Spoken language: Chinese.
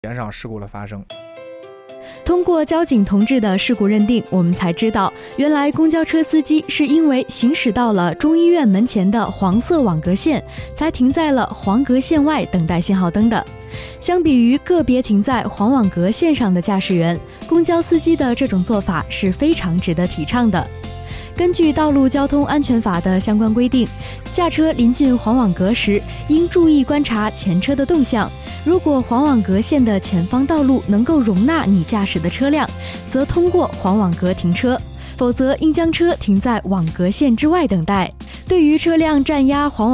减少事故的发生。 通过交警同志的事故认定，我们才知道，原来公交车司机是因为行驶到了中医院门前的黄色网格线，才停在了黄格线外等待信号灯的。相比于个别停在黄网格线上的驾驶员，公交司机的这种做法是非常值得提倡的。根据《道路交通安全法》的相关规定，驾车临近黄网格时，应注意观察前车的动向。如果黄网格线的前方道路能够容纳你驾驶的车辆，则通过黄网格停车，否则应将车停在网格线之外等待。对于车辆占压黄网